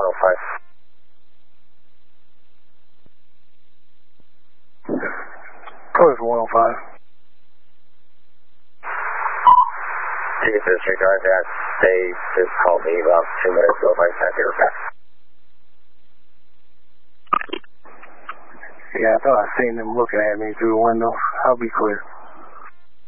Close 105. Disregard that. They just called me about 2 minutes ago. I sent her back. Yeah, I thought I seen them looking at me through the window. I'll be clear.